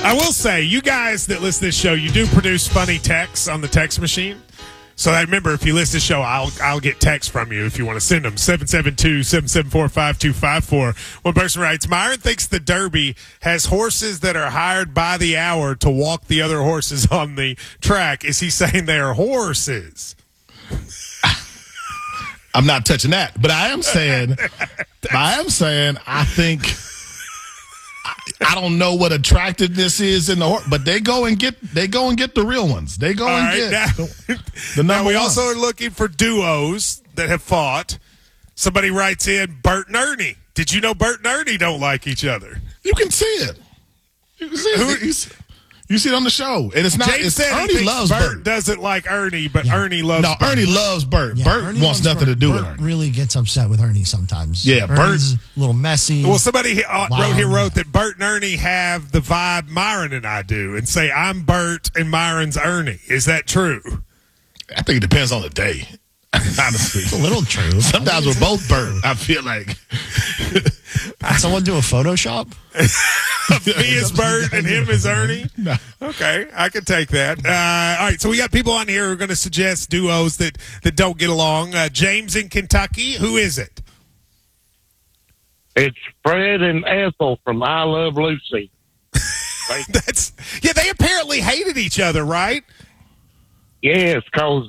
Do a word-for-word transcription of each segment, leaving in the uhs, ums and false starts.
I will say, you guys that listen to this show, you do produce funny texts on the text machine. So I remember, if you listen to the show, I'll I'll get texts from you if you want to send them. seven seven two, seven seven four, five two five four. One person writes, Myron thinks the Derby has horses that are hired by the hour to walk the other horses on the track. Is he saying they are horses? I'm not touching that. But I am saying, I am saying, I think, I, I don't know what attractiveness is in the horse, but they go and get they go and get the real ones. They go All and right, get now, the, the number now we one. also are looking for duos that have fought. Somebody writes in, Bert and Ernie. Did you know Bert and Ernie don't like each other? You can see it. You can see it. You see, you see it on the show, and it's not. James it's, said he Ernie thinks loves Bert, Bert. doesn't like Ernie, but Yeah. Ernie loves No, Bert. Ernie loves Bert. Yeah, Bert Ernie wants loves nothing Bert. to do with Bert Ernie. really gets upset with Ernie sometimes. Yeah, Ernie's a little messy. Well, somebody he- uh, wrote here Wow. wrote that Bert and Ernie have the vibe Myron and I do, and say I'm Bert and Myron's Ernie. Is that true? I think it depends on the day. Honestly, It's a little true. sometimes we're both Bert. I feel like Did someone do a Photoshop? Me as Bert and him as Ernie. No. Okay, I can take that. Uh, all right, so we got people on here who are going to suggest duos that that don't get along. Uh, James in Kentucky, who is it? It's Fred and Ethel from I Love Lucy. That's yeah. They apparently hated each other, right? Yes, because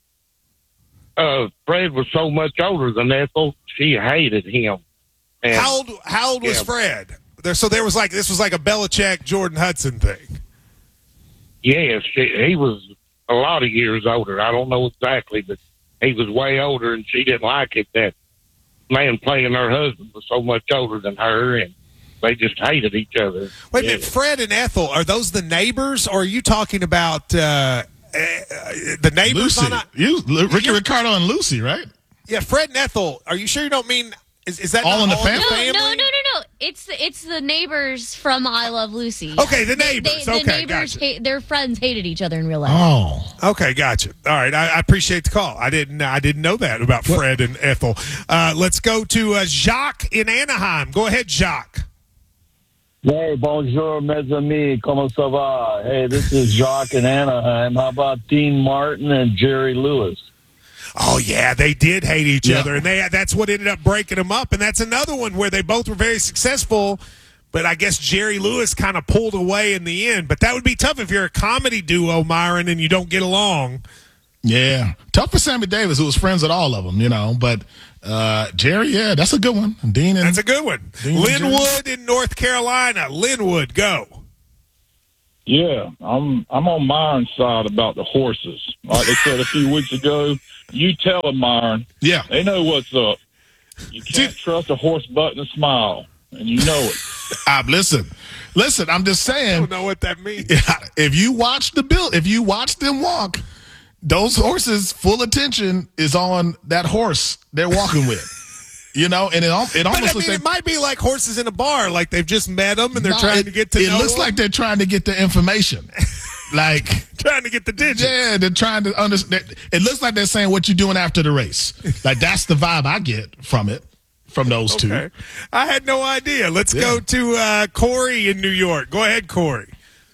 uh, Fred was so much older than Ethel, she hated him. And How old? How old was Yeah. Fred? There, so there was like this was like a Belichick Jordan Hudson thing. yes, she, he was a lot of years older. I don't know exactly, but he was way older, and she didn't like it that man playing her husband was so much older than her, and they just hated each other. Wait a Yeah. minute, Fred and Ethel, are those the neighbors, or are you talking about uh, uh, the neighbors? Lucy. On a, You, Ricky Ricardo and Lucy, right? yeah, Fred and Ethel. Are you sure you don't mean is, is that All not in the all family? No, family? no, no, no, no. It's the it's the neighbors from I Love Lucy. Okay, the They- neighbors. They, the Okay, neighbors, gotcha. hate, their friends hated each other in real life. Oh, Okay, gotcha. All right, I, I appreciate the call. I didn't I didn't know that about Fred and Ethel. Uh, let's go to uh, Jacques in Anaheim. Go ahead, Jacques. Hey, bonjour, mes amis. Comment ça va? Hey, this is Jacques in Anaheim. How about Dean Martin and Jerry Lewis? Oh yeah, they did hate each Yeah. other, and they that's what ended up breaking them up. And that's another one where they both were very successful, but I guess Jerry Lewis kind of pulled away in the end. But that would be tough if you're a comedy duo, Myron, and you don't get along. yeah. Tough for Sammy Davis, who was friends with all of them, you know. But uh, Jerry, yeah, that's a good one. Dean and That's a good one. Dean and Jerry. Linwood in North Carolina. Linwood, go. Yeah, I'm I'm on Myron's side about the horses. Like they said a few weeks ago, you tell them, Myron. yeah. They know what's up. You can't trust a horse but a smile, and you know it. Uh, listen, listen. I'm just I saying. don't know what that means. If you watch the bill, if you watch them walk, those horses' full attention is on that horse they're walking with. You know, and it, al- it But almost I looks mean, like it might be like horses in a bar, like they've just met them and they're No, trying it, to get to It know looks them, like they're trying to get the information. Like, trying to get the digits. yeah, they're trying to understand. It looks like they're saying what you doing after the race. Like that's the vibe I get from it, from those Okay. two. I had no idea. Let's Yeah. go to uh, Corey in New York. Go ahead, Corey.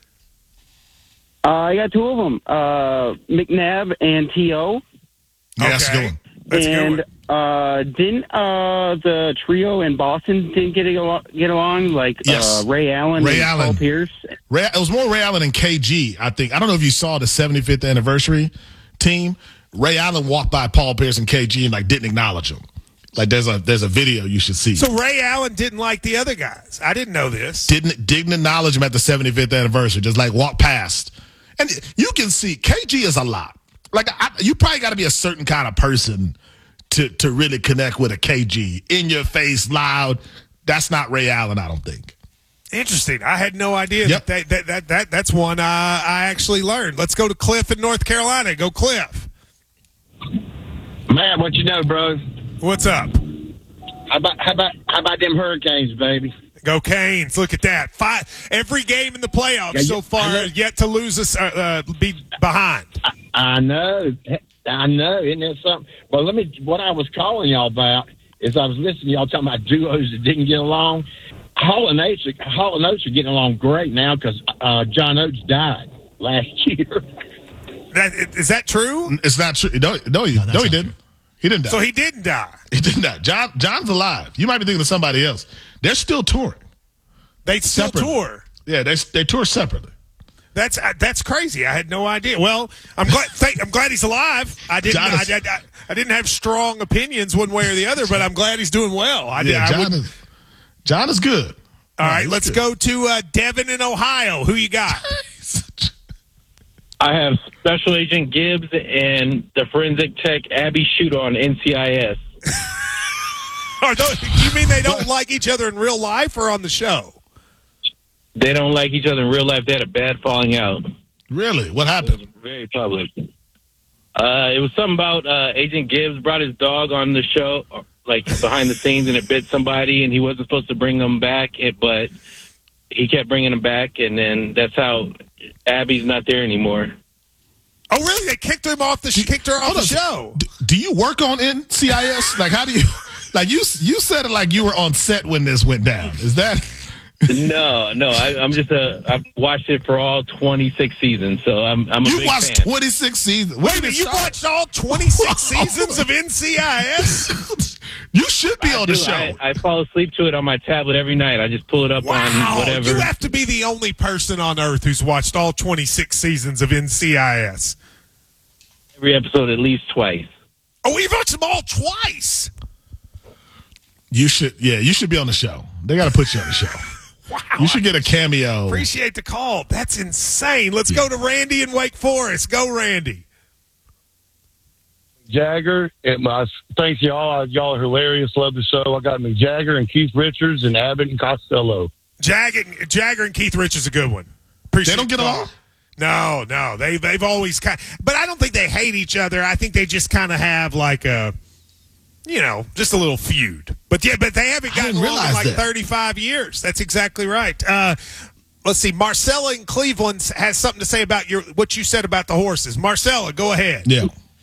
Uh, I got two of them, uh, McNabb and T O. Yeah, that's a good one. That's a good and one. uh, didn't uh, the trio in Boston didn't get al- get along like Yes. uh, Ray Allen Ray and Allen. Paul Pierce? Ray, it was more Ray Allen and K G, I think. I don't know if you saw the seventy-fifth anniversary team. Ray Allen walked by Paul Pierce and K G and like didn't acknowledge him. Like there's a there's a video you should see. So Ray Allen didn't like the other guys. I didn't know this. didn't didn't acknowledge him at the seventy-fifth anniversary. Just like walk past, and you can see K G is a lot. Like I, you probably got to be a certain kind of person to to really connect with a K G in your face, loud. That's not Ray Allen, I don't think. Interesting. I had no idea Yep. that, that, that, that that's one uh, I actually learned. Let's go to Cliff in North Carolina. Go, Cliff. Man, what you know, bro? What's up? How about how about how about them Hurricanes, baby? Go Canes. Look at that. Five, every game in the playoffs Yeah, so yeah, far I know. yet to lose us, uh, uh, be behind. I know, I know, isn't that something? Well, let me. What I was calling y'all about is I was listening to y'all talking about duos that didn't get along. Hall and Oates, Hall and Oates are getting along great now because uh, John Oates died last year. That, is that true? It's not true. No, no, he, No, no, that's he not didn't. He didn't die. So he didn't die. He didn't die. John, John's alive. You might be thinking of somebody else. They're still touring. They still Separate. tour. Yeah, they they tour separately. That's uh, that's crazy. I had no idea. Well, I'm glad. Thank, I'm glad he's alive. I didn't. John I, is- I, I, I didn't have strong opinions one way or the other, but I'm glad he's doing well. I, Yeah, I John would- is John is good. all No, right, he's let's good. go to uh, Devin in Ohio. Who you got? I have Special Agent Gibbs and the forensic tech Abby Shooter on N C I S. Are those, you mean they don't like each other in real life or on the show? They don't like each other in real life. They had a bad falling out. Really? What happened? Very public. Uh, it was something about uh, Agent Gibbs brought his dog on the show, like behind the scenes, and it bit somebody, and he wasn't supposed to bring them back, it, but he kept bringing them back, and then that's how Abby's not there anymore. Oh, really? They kicked him off the sh- kicked her off Hold the on. show. Do, do you work on N C I S? Like, how do you? Like, you you said it like you were on set when this went down. Is that? No, no, I, I'm just a. I've watched it for all twenty-six seasons, so I'm. I'm a You big watched fan. twenty-six seasons. Wait a minute, you watched all twenty-six seasons of N C I S? You should be I on the do. show. I, I fall asleep to it on my tablet every night. I just pull it up Wow, on whatever. you have to be the only person on earth who's watched all twenty-six seasons of N C I S. Every episode at least twice. Oh, you've watched them all twice. You should. Yeah, you should be on the show. They got to put you on the show. Wow. You should get a cameo. Appreciate the call. That's insane. Let's go to Randy in Wake Forest. Go, Randy. Jagger, and my thanks y'all. Y'all are hilarious. Love the show. I got Mick Jagger and Keith Richards and Abbott and Costello. Jagger, Jagger and Keith Richards is a good one. Appreciate They don't get the call. along? No, no. They, they've always kind but I don't think they hate each other. I think they just kind of have like a, you know, just a little feud. But yeah, but they haven't I gotten didn't along in realize like that. thirty-five years. That's exactly right. Uh, let's see. Marcella in Cleveland has something to say about your what you said about the horses. Marcella, go ahead. Yeah.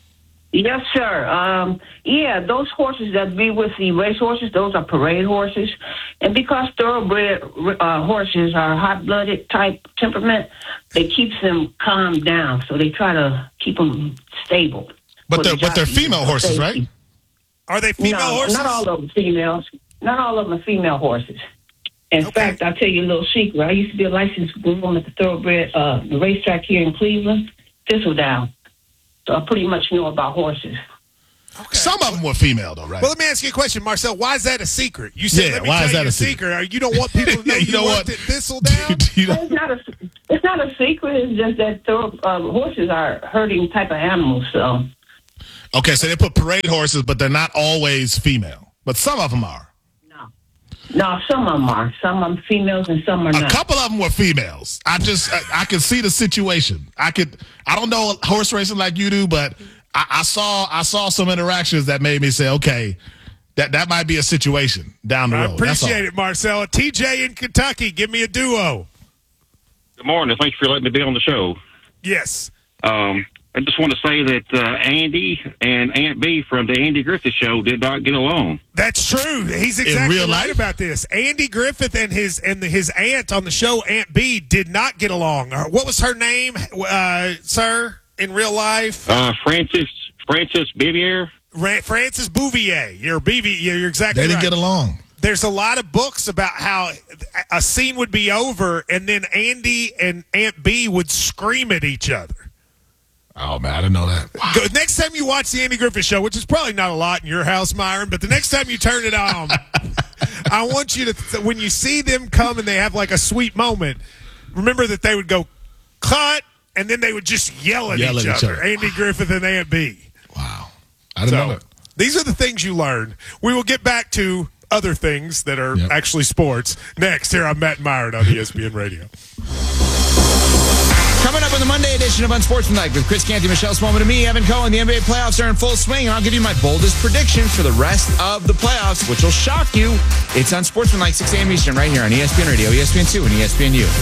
Yes, sir. Um, yeah, those horses that be with the race horses, those are parade horses. And because thoroughbred uh, horses are hot-blooded type temperament, it keeps them calmed down. So they try to keep them stable. But For they're the but they're jockeys female for horses, safety. right? Are they female no, horses? Not all of them females. Not all of them are female horses. In Okay. fact, I'll tell you a little secret. I used to be a licensed groom at the thoroughbred uh, the racetrack here in Cleveland, Thistledown. So I pretty much know about horses. Okay. Some of them were female, though, right? Well, let me ask you a question, Marcel. Why is that a secret? You said, Yeah, let me why tell is you that a a secret. Or You don't want people to know Yeah, you, you know worked what? at Thistledown? You know- It's not a, it's not a secret. It's just that thorough, uh, horses are herding type of animals. So Okay, so they put parade horses, but they're not always female. But some of them are. no, no. Some of them are. Some of them females and some are A not. couple of them were females. I just, I, I could see the situation. I could, I don't know horse racing like you do, but I, I saw, I saw some interactions that made me say, okay, that that might be a situation down the I road. That's all. appreciate it, Marcella. T J in Kentucky, give me a duo. Good morning. Thanks for letting me be on the show. Yes. Um, I just want to say that uh, Andy and Aunt B from the Andy Griffith Show did not get along. That's true. He's exactly real right life? about this. Andy Griffith and his and his aunt on the show, Aunt B, did not get along. Uh, What was her name, uh, sir, in real life? Uh, Francis Francis Bivier. Ra- Francis Bouvier. You're B V. You're exactly They didn't right. get along. There's a lot of books about how a scene would be over and then Andy and Aunt B would scream at each other. Oh man, I didn't know that. Wow. Go- Next time you watch the Andy Griffith Show, which is probably not a lot in your house, Myron, but the next time you turn it on, I want you to, when you see them come and they have like a sweet moment, remember that they would go, cut, and then they would just yell at, Yell each, at each other. other. Andy Griffith and Aunt B. Wow, I didn't know So that. these are the things you learn. We will get back to other things that are Yep. actually sports next. Here I'm Matt Myron on E S P N Radio. Coming up on the Monday edition of Unsportsmanlike with Chris Canty, Michelle Smallman, and me, Evan Cohen. The N B A playoffs are in full swing, and I'll give you my boldest predictions for the rest of the playoffs, which will shock you. It's Unsportsmanlike, six a.m. Eastern, right here on E S P N Radio, E S P N two, and E S P N U.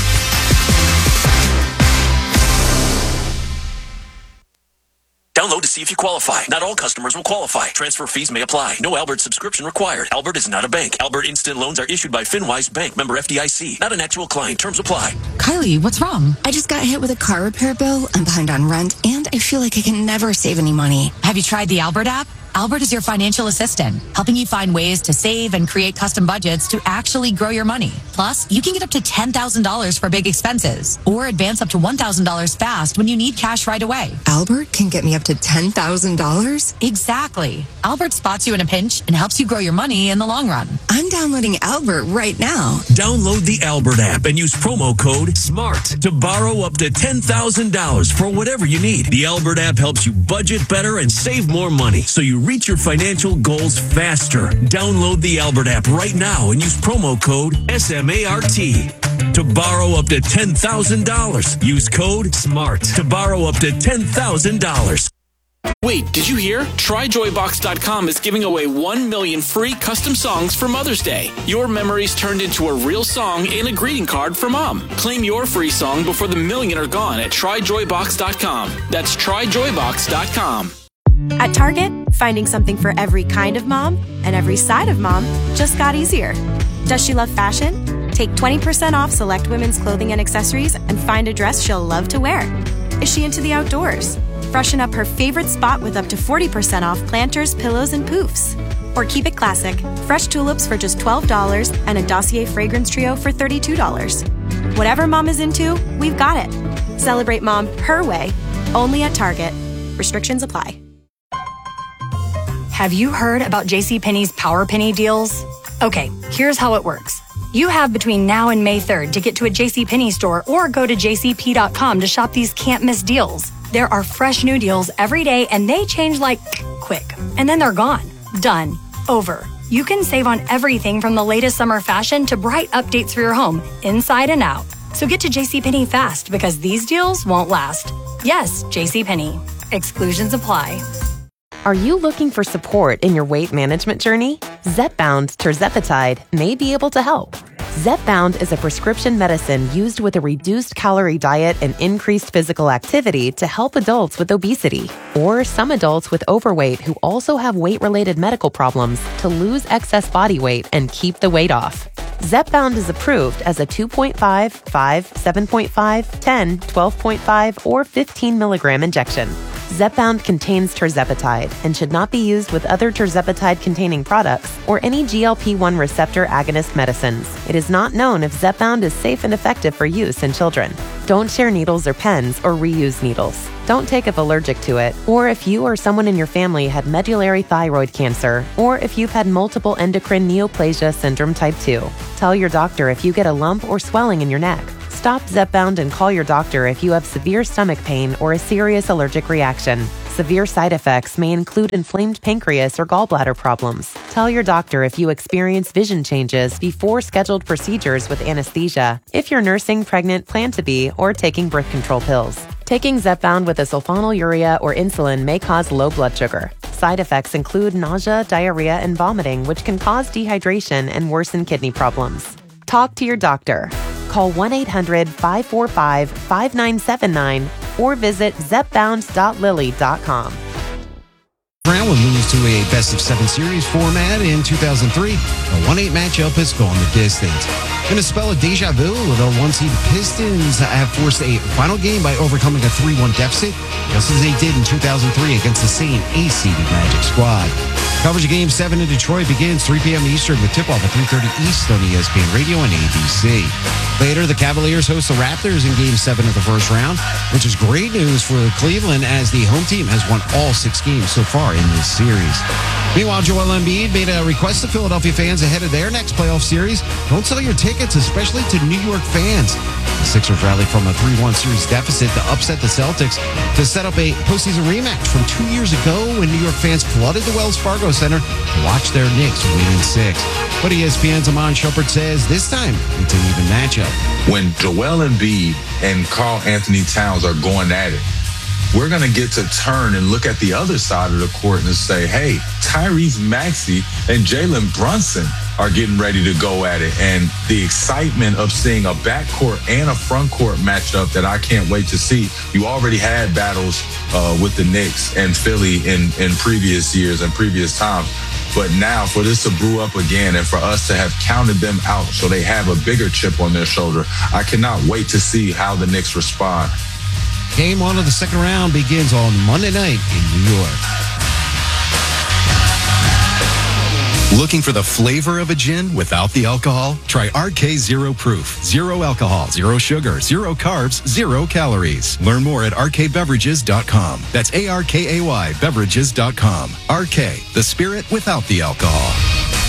Download see if you qualify. Not all customers will qualify. Transfer fees may apply. No Albert subscription required. Albert is not a bank. Albert Instant Loans are issued by FinWise Bank, member F D I C. Not an actual client. Terms apply. Kylie, what's wrong? I just got hit with a car repair bill. I'm behind on rent, and I feel like I can never save any money. Have you tried the Albert app? Albert is your financial assistant, helping you find ways to save and create custom budgets to actually grow your money. Plus, you can get up to ten thousand dollars for big expenses or advance up to one thousand dollars fast when you need cash right away. Albert can get me up to ten thousand dollars? Exactly. Albert spots you in a pinch and helps you grow your money in the long run. I'm downloading Albert right now. Download the Albert app and use promo code SMART to borrow up to ten thousand dollars for whatever you need. The Albert app helps you budget better and save more money so you reach your financial goals faster. Download the Albert app right now and use promo code S M A R T to borrow up to ten thousand dollars. Use code SMART to borrow up to ten thousand dollars. Wait, did you hear? Try Joy Box dot com is giving away one million free custom songs for Mother's Day. Your memories turned into a real song and a greeting card for Mom. Claim your free song before the million are gone at Try Joy Box dot com. That's Try Joy Box dot com. At Target, finding something for every kind of mom and every side of mom just got easier. Does she love fashion? Take twenty percent off select women's clothing and accessories and find a dress she'll love to wear. Is she into the outdoors? Freshen up her favorite spot with up to forty percent off planters, pillows, and poofs. Or keep it classic. Fresh tulips for just twelve dollars and a Dossier fragrance trio for thirty-two dollars. Whatever mom is into, we've got it. Celebrate mom her way, only at Target. Restrictions apply. Have you heard about JCPenney's Power Penny deals? Okay, here's how it works. You have between now and May third to get to a JCPenney store or go to J C P dot com to shop these can't-miss deals. There are fresh new deals every day, and they change like quick. And then they're gone. Done. Over. You can save on everything from the latest summer fashion to bright updates for your home, inside and out. So get to JCPenney fast because these deals won't last. Yes, JCPenney. Exclusions apply. Are you looking for support in your weight management journey? Zepbound tirzepatide may be able to help. Zepbound is a prescription medicine used with a reduced calorie diet and increased physical activity to help adults with obesity or some adults with overweight who also have weight-related medical problems to lose excess body weight and keep the weight off. Zepbound is approved as a two point five, five, seven point five, ten, twelve point five, or fifteen milligram injection. Zepbound contains tirzepatide and should not be used with other tirzepatide-containing products or any G L P one receptor agonist medicines. It is not known if Zepbound is safe and effective for use in children. Don't share needles or pens or reuse needles. Don't take if allergic to it, or if you or someone in your family had medullary thyroid cancer, or if you've had multiple endocrine neoplasia syndrome type two. Tell your doctor if you get a lump or swelling in your neck. Stop Zepbound and call your doctor if you have severe stomach pain or a serious allergic reaction. Severe side effects may include inflamed pancreas or gallbladder problems. Tell your doctor if you experience vision changes before scheduled procedures with anesthesia, if you're nursing, pregnant, plan to be, or taking birth control pills. Taking Zepbound with a sulfonylurea or insulin may cause low blood sugar. Side effects include nausea, diarrhea, and vomiting, which can cause dehydration and worsen kidney problems. Talk to your doctor. Call one eight hundred, five four five, five nine seven nine or visit zepbound dot lilly dot com. Brown will move to a best of seven series format in two thousand three. A one eight matchup has gone the distance. In a spell of deja vu, the one-seed Pistons have forced a final game by overcoming a three one deficit, just as they did in two thousand three against the same eight-seeded Magic squad. Coverage of Game seven in Detroit begins three p.m. Eastern with tip-off at three thirty East on E S P N Radio and A B C. Later, the Cavaliers host the Raptors in Game seven of the first round, which is great news for Cleveland as the home team has won all six games so far in this series. Meanwhile, Joel Embiid made a request to Philadelphia fans ahead of their next playoff series. Don't sell your tickets, especially to New York fans. The Sixers rallied from a three one series deficit to upset the Celtics to set up a postseason rematch from two years ago when New York fans flooded the Wells Fargo Center to watch their Knicks win in six. But E S P N's Amon Shepard says this time it's an even matchup. When Joel Embiid and Karl Anthony Towns are going at it, we're going to get to turn and look at the other side of the court and say, hey, Tyrese Maxey and Jalen Brunson are getting ready to go at it. And the excitement of seeing a backcourt and a frontcourt matchup that I can't wait to see. You already had battles uh, with the Knicks and Philly in, in previous years and previous times. But now for this to brew up again and for us to have counted them out so they have a bigger chip on their shoulder, I cannot wait to see how the Knicks respond. Game one of the second round begins on Monday night in New York. Looking for the flavor of a gin without the alcohol? Try R K Zero Proof. Zero alcohol, zero sugar, zero carbs, zero calories. Learn more at R K beverages dot com. That's A R K A Y beverages dot com. R K, the spirit without the alcohol.